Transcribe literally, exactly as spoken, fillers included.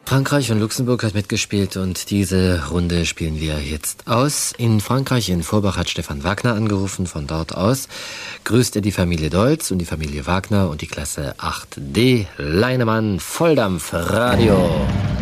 Frankreich und Luxemburg hat mitgespielt und diese Runde spielen wir jetzt aus. In Frankreich, in Vorbach, hat Stefan Wagner angerufen. Von dort aus grüßt er die Familie Deutz und die Familie Wagner und die Klasse acht D. Leinemann, Volldampf, Radio.